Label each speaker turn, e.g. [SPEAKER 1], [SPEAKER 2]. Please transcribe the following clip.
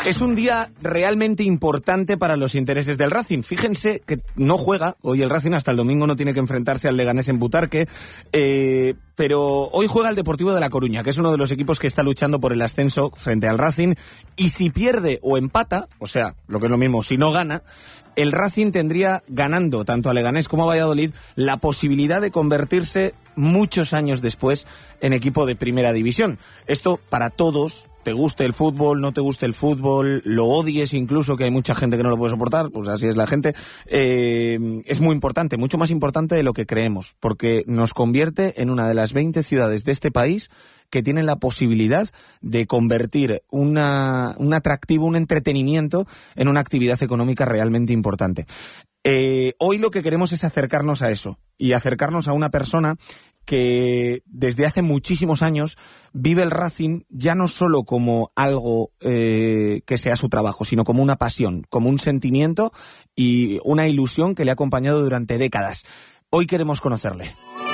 [SPEAKER 1] Es un día realmente importante para los intereses del Racing. Fíjense que no juega hoy el Racing, hasta el domingo no tiene que enfrentarse al Leganés en Butarque, pero hoy juega el Deportivo de La Coruña, que es uno de los equipos que está luchando por el ascenso frente al Racing, y si pierde o empata, o sea, lo que es lo mismo, si no gana, el Racing tendría, ganando tanto a Leganés como a Valladolid, la posibilidad de convertirse muchos años después en equipo de primera división. Esto para todos, te guste el fútbol, no te guste el fútbol, lo odies incluso, que hay mucha gente que no lo puede soportar, pues así es la gente, es muy importante, mucho más importante de lo que creemos, porque nos convierte en una de las 20 ciudades de este país que tienen la posibilidad de convertir un atractivo, un entretenimiento en una actividad económica realmente importante. Hoy lo que queremos es acercarnos a eso y acercarnos a una persona que desde hace muchísimos años vive el Racing ya no solo como algo que sea su trabajo, sino como una pasión, como un sentimiento y una ilusión que le ha acompañado durante décadas. Hoy queremos conocerle.